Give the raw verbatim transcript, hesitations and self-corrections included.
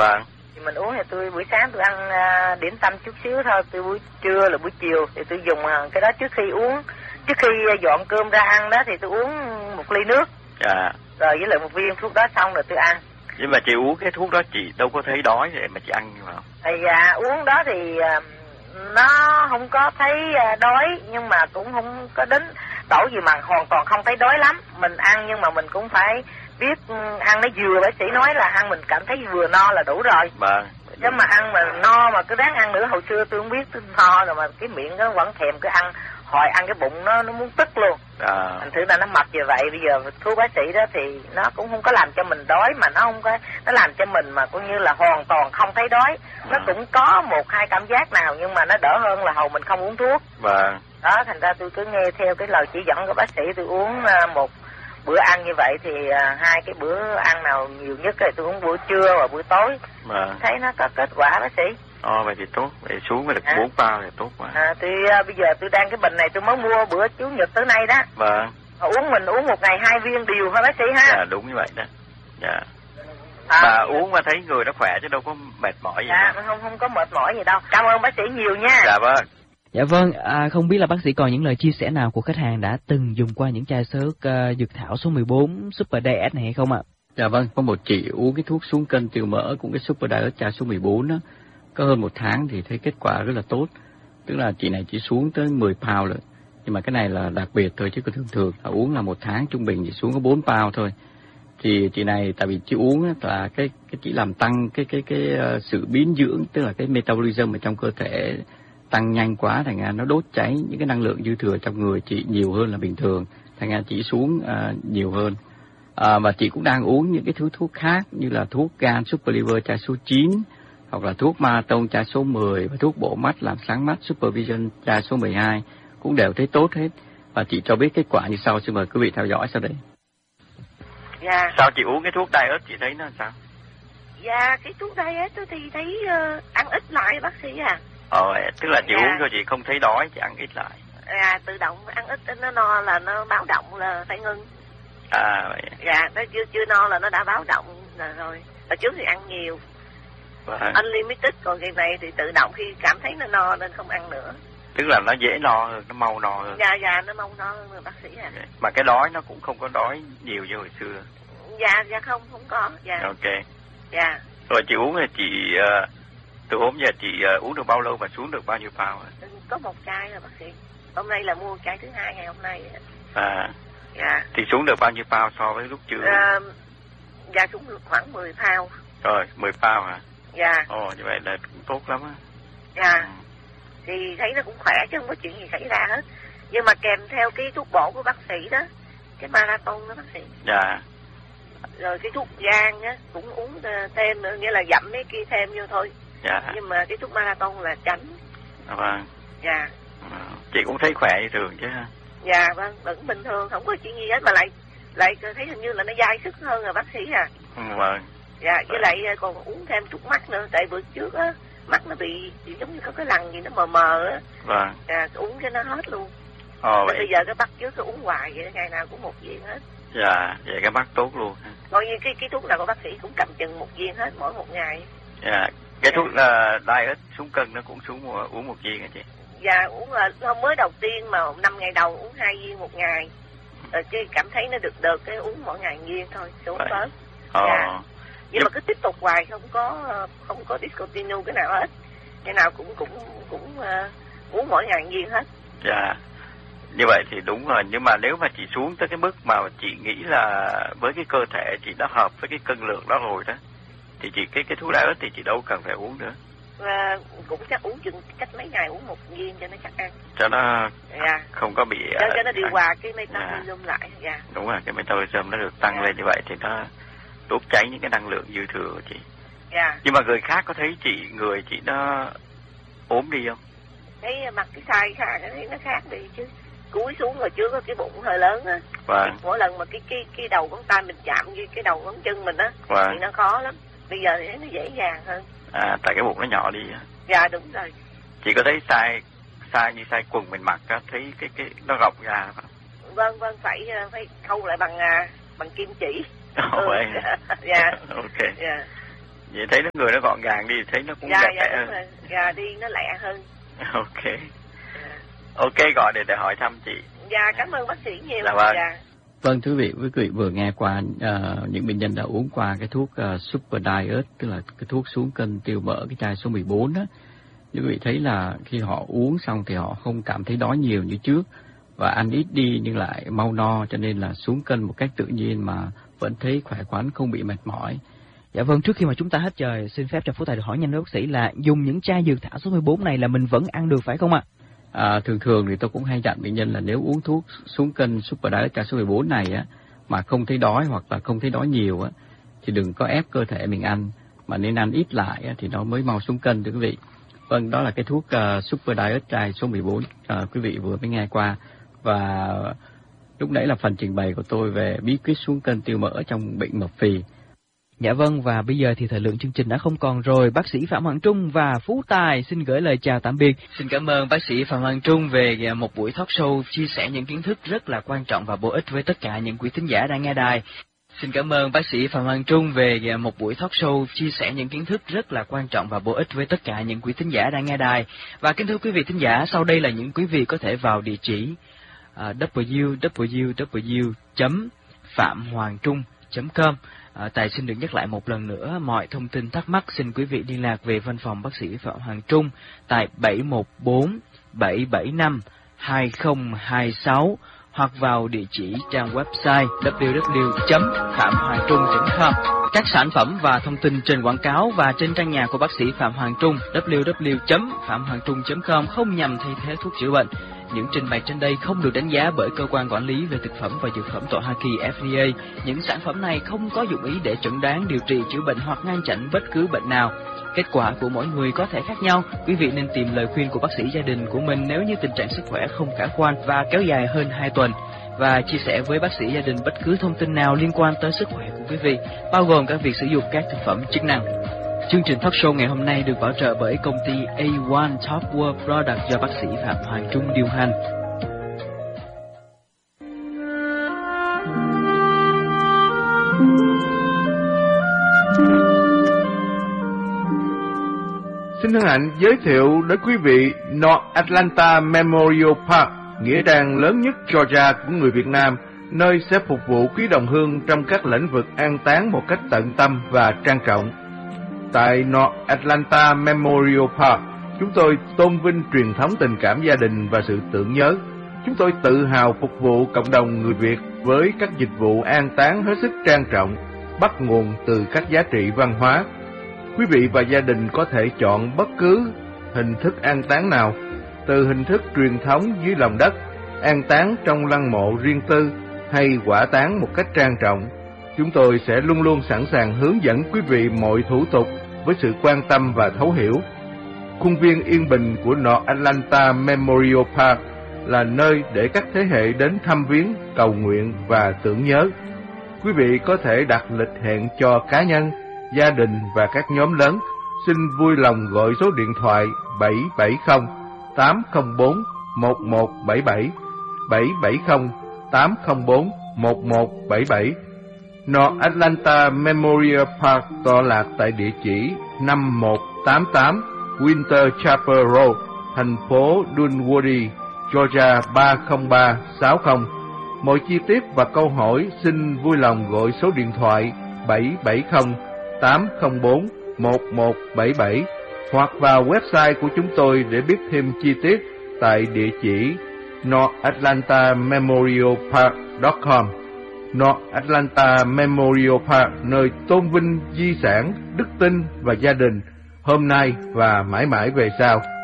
Vâng. Thì mình uống thì tôi buổi sáng tôi ăn uh, điểm tâm chút xíu thôi, tôi buổi trưa là buổi chiều thì tôi dùng uh, cái đó trước khi uống, trước khi dọn cơm ra ăn đó thì tôi uống một ly nước. Dạ. Rồi với lại một viên thuốc đó xong rồi tôi ăn. Nhưng mà chị uống cái thuốc đó chị đâu có thấy đói để mà chị ăn như không? Thì à, uống đó thì à, nó không có thấy à, đói, nhưng mà cũng không có đến đổ gì mà hoàn toàn không thấy đói lắm. Mình ăn nhưng mà mình cũng phải biết ăn nó vừa, bác sĩ nói là ăn mình cảm thấy vừa no là đủ rồi. Vâng. Chứ mà ăn mà no mà cứ ráng ăn nữa, hồi xưa tôi không biết tôi no rồi mà cái miệng nó vẫn thèm cứ ăn, hồi ăn cái bụng nó nó muốn tức luôn. À. Thành thử là nó mập như vậy. Bây giờ thuốc bác sĩ đó thì nó cũng không có làm cho mình đói, mà nó không có, nó làm cho mình mà coi như là hoàn toàn không thấy đói. Nó à. cũng có một hai cảm giác nào nhưng mà nó đỡ hơn là hồi mình không uống thuốc. Vâng. Đó, thành ra tôi cứ nghe theo cái lời chỉ dẫn của bác sĩ, tôi uống một bữa ăn như vậy thì hai cái bữa ăn nào nhiều nhất thì tôi uống buổi trưa và buổi tối. Vâng. Thấy nó có kết quả bác sĩ. Ồ, vậy thì tốt, vậy xuống mới được bốn à. bao thì tốt quá. À, tôi uh, bây giờ tôi đang cái bình này tôi mới mua bữa Chủ nhật tới nay đó. Vâng. Mà uống mình uống một ngày hai viên điều hả bác sĩ ha? Dạ đúng như vậy đó. Dạ. À, mà uống mà thấy người nó khỏe chứ đâu có mệt mỏi gì dạ, đâu. không không có mệt mỏi gì đâu. Cảm ơn bác sĩ nhiều nha. Dạ vâng. Dạ vâng, à, không biết là bác sĩ còn những lời chia sẻ nào của khách hàng đã từng dùng qua những chai xớt uh, dược thảo số mười bốn Super Diet này hay không ạ? Dạ vâng, có một chị uống cái thuốc xuống cân tiêu mỡ cũng cái Super Diet chai số mười bốn đó, có hơn một tháng thì thấy kết quả rất là tốt. Tức là chị này chỉ xuống tới mười pound rồi. Nhưng mà cái này là đặc biệt thôi, chứ còn thường thường là uống là một tháng trung bình chỉ xuống có bốn pound thôi. Thì chị này tại vì chị uống là cái cái chỉ làm tăng cái cái cái, cái uh, sự biến dưỡng, tức là cái metabolism ở trong cơ thể tăng nhanh quá, thành ra nó đốt cháy những cái năng lượng dư thừa trong người chị nhiều hơn là bình thường, thành ra chỉ xuống uh, nhiều hơn. À, và chị cũng đang uống những cái thứ thuốc khác như là thuốc gan Super Liver chai số chín, hoặc là thuốc Marathon chai số mười và thuốc bổ mắt làm sáng mắt Supervision chai số mười hai cũng đều thấy tốt hết. Và chị cho biết kết quả như sau, xin mời quý vị theo dõi sau đây. Dạ. Sao chị uống cái thuốc diet chị thấy nó sao? Dạ, cái thuốc diet thì thấy uh, ăn ít lại bác sĩ à. Ờ, tức là chị dạ. uống cho chị không thấy đói, chị ăn ít lại. À, tự động ăn ít nó no là nó báo động là phải ngưng. À vậy. Dạ, nó chưa chưa no là nó đã báo động là rồi. Hồi trước thì ăn nhiều. Vâng. Unlimited, còn cái này thì tự động khi cảm thấy nó no nên không ăn nữa. Tức là nó dễ no hơn, nó mau no hơn. Dạ, dạ, nó mau no hơn rồi bác sĩ à. Mà cái đói nó cũng không có đói nhiều như hồi xưa. Dạ, dạ không, không có. Dạ. Ok. Dạ. Rồi chị uống thì chị, uh, từ hôm giờ chị uh, uống được bao lâu và xuống được bao nhiêu pound? Có một chai rồi bác sĩ. Hôm nay là mua chai thứ hai ngày hôm nay. À. Dạ. Thì xuống được bao nhiêu pound so với lúc chưa? À, dạ xuống được khoảng mười pound. Rồi, mười pound hả? Dạ. Ồ, như vậy là cũng tốt lắm á. Dạ. Ừ. Thì thấy nó cũng khỏe chứ không có chuyện gì xảy ra hết. Nhưng mà kèm theo cái thuốc bổ của bác sĩ đó, cái Marathon đó bác sĩ. Dạ. Rồi cái thuốc gan á cũng uống thêm nữa, nghĩa là dặm mấy kia thêm vô thôi. Dạ. Nhưng mà cái thuốc Marathon là tránh. Vâng. Dạ. À, chị cũng thấy khỏe như thường chứ ha? Dạ vâng, vẫn bình thường, không có chuyện gì hết, mà lại lại thấy hình như là nó dai sức hơn rồi bác sĩ à. Ừ, vâng. Dạ, với lại còn uống thêm thuốc mắt nữa, tại bữa trước á mắt nó bị giống như có cái lằn gì nó mờ mờ á. Vâng. Dạ, uống cái nó hết luôn. Ồ, vậy bây giờ cái bắt trước cứ uống hoài vậy, ngày nào cũng một viên hết. Dạ, vậy cái mắt tốt luôn. Coi như cái cái thuốc nào của bác sĩ cũng cầm chừng một viên hết mỗi một ngày. Dạ, cái thuốc là uh, diet xuống cân nó cũng xuống một, uống một viên hả chị? Dạ, uống là hôm mới đầu tiên mà năm ngày đầu uống hai viên một ngày. Rồi cái cảm thấy nó được được cái uống mỗi ngày viên thôi, xuống bớt. Ồ. Dạ. Nhưng mà cứ tiếp tục hoài, không có không có discontinue cái nào hết. Cái nào cũng cũng cũng uh, uống mỗi ngày viên hết. Dạ. Như vậy thì đúng rồi, nhưng mà nếu mà chị xuống tới cái mức mà chị nghĩ là với cái cơ thể chị đã hợp với cái cân lượng đó rồi đó, thì chị cái cái thuốc diet thì chị đâu cần phải uống nữa. Và cũng chắc uống chừng cách mấy ngày uống một viên cho nó chắc ăn. Cho nó dạ. không có bị... Cho, cho nó điều hòa cái metabolism dạ. lại. Dạ. Đúng rồi, cái metabolism nó được tăng dạ. lên như vậy thì nó đốt cháy những cái năng lượng dư thừa của chị. Dạ. Nhưng mà người khác có thấy chị, người chị nó ốm đi không? Thấy mặt cái size khác, thấy nó khác đi chứ. Cúi xuống rồi trước có cái bụng hơi lớn á. Vâng. Mỗi lần mà cái cái cái đầu ngón tay mình chạm với cái đầu ngón chân mình á vâng. thì nó khó lắm. Bây giờ thì thấy nó dễ dàng hơn. À, tại cái bụng nó nhỏ đi. Dạ đúng rồi. Chị có thấy size size như size quần mình mặc á, thấy cái cái nó gọng ra không? Vâng vâng, phải phải khâu lại bằng bằng kim chỉ. Ồ, ừ. vậy. dạ. Ok. Dạ. Vậy thấy nó người nó gọn gàng đi, thấy nó cũng dạ, đẹp dạ, đẽ hơn. rồi. Dạ, đi nó lẹ hơn. Ok. Ok, gọi để để hỏi thăm chị. Dạ, cảm ơn bác sĩ nhiều. Dạ vâng. Dạ. Vâng, thưa quý vị, quý vị vừa nghe qua uh, những bệnh nhân đã uống qua cái thuốc uh, Super Diet, tức là cái thuốc xuống cân tiêu mỡ cái chai số mười bốn đó. Quý vị thấy là khi họ uống xong thì họ không cảm thấy đói nhiều như trước và ăn ít đi nhưng lại mau no, cho nên là xuống cân một cách tự nhiên mà vẫn thấy khỏe khoắn, không bị mệt mỏi. Dạ vâng, trước khi mà chúng ta hết trời, xin phép cho Phú Tài được hỏi nhanh với bác sĩ là dùng những chai dược thảo số mười bốn này là mình vẫn ăn được phải không ạ? À, thường thường thì tôi cũng hay dặn bệnh nhân là nếu uống thuốc xuống cân Super Diet chai số mười bốn này á mà không thấy đói hoặc là không thấy đói nhiều á thì đừng có ép cơ thể mình ăn, mà nên ăn ít lại á, thì nó mới mau xuống cân thưa quý vị. Vâng, đó là cái thuốc uh, Super Diet chai số mười bốn uh, quý vị vừa mới nghe qua, và lúc nãy là phần trình bày của tôi về bí quyết xuống cân tiêu mỡ trong bệnh mập phì. Dạ vâng, và bây giờ thì thời lượng chương trình đã không còn rồi. Bác sĩ Phạm Hoàng Trung và Phú Tài xin gửi lời chào tạm biệt. Xin cảm ơn bác sĩ Phạm Hoàng Trung về một buổi talk show chia sẻ những kiến thức rất là quan trọng và bổ ích với tất cả những quý thính giả đang nghe đài. Xin cảm ơn bác sĩ Phạm Hoàng Trung về một buổi talk show chia sẻ những kiến thức rất là quan trọng và bổ ích với tất cả những quý thính giả đang nghe đài. Và kính thưa quý vị thính giả, sau đây là những quý vị có thể vào địa chỉ uh, w w w chấm phạm hoàng trung chấm com. À, Tài xin được nhắc lại một lần nữa, mọi thông tin thắc mắc xin quý vị liên lạc về văn phòng bác sĩ Phạm Hoàng Trung tại bảy một bốn bảy bảy năm hai không hai sáu hoặc vào địa chỉ trang website w w w chấm phạm hoàng trung chấm com. Các sản phẩm và thông tin trên quảng cáo và trên trang nhà của bác sĩ Phạm Hoàng Trung w w w chấm phạm hoàng trung chấm com không nhằm thay thế thuốc chữa bệnh. Những trình bày trên đây không được đánh giá bởi cơ quan quản lý về thực phẩm và dược phẩm tại Hoa Kỳ F D A. Những sản phẩm này không có dụng ý để chẩn đoán, điều trị, chữa bệnh hoặc ngăn chặn bất cứ bệnh nào. Kết quả của mỗi người có thể khác nhau. Quý vị nên tìm lời khuyên của bác sĩ gia đình của mình nếu như tình trạng sức khỏe không khả quan và kéo dài hơn hai tuần. Và chia sẻ với bác sĩ gia đình bất cứ thông tin nào liên quan tới sức khỏe của quý vị, bao gồm cả việc sử dụng các thực phẩm chức năng. Chương trình talk show ngày hôm nay được bảo trợ bởi công ty A một Top World Product do bác sĩ Phạm Hoàng Trung điều hành. Xin hân hạnh giới thiệu đến quý vị North Atlanta Memorial Park, nghĩa trang lớn nhất Georgia của người Việt Nam, nơi sẽ phục vụ quý đồng hương trong các lĩnh vực an táng một cách tận tâm và trang trọng. Tại North Atlanta Memorial Park, chúng tôi tôn vinh truyền thống tình cảm gia đình và sự tưởng nhớ. Chúng tôi tự hào phục vụ cộng đồng người Việt với các dịch vụ an táng hết sức trang trọng, bắt nguồn từ các giá trị văn hóa. Quý vị và gia đình có thể chọn bất cứ hình thức an táng nào, từ hình thức truyền thống dưới lòng đất, an táng trong lăng mộ riêng tư hay hỏa táng một cách trang trọng. Chúng tôi sẽ luôn luôn sẵn sàng hướng dẫn quý vị mọi thủ tục với sự quan tâm và thấu hiểu. Khuôn viên yên bình của North Atlanta Memorial Park là nơi để các thế hệ đến thăm viếng, cầu nguyện và tưởng nhớ. Quý vị có thể đặt lịch hẹn cho cá nhân, gia đình và các nhóm lớn. Xin vui lòng gọi số điện thoại bảy bảy không tám không bốn một một bảy bảy, bảy bảy không tám không bốn một một bảy bảy. North Atlanta Memorial Park tọa lạc tại địa chỉ năm một tám tám Winter Chapel Road, thành phố Dunwoody, Georgia ba không ba sáu không. Mọi chi tiết và câu hỏi xin vui lòng gọi số điện thoại bảy bảy không tám không bốn một một bảy bảy hoặc vào website của chúng tôi để biết thêm chi tiết tại địa chỉ north atlanta memorial park chấm com. North Atlanta Memorial Park, nơi tôn vinh di sản, đức tin và gia đình, hôm nay và mãi mãi về sau.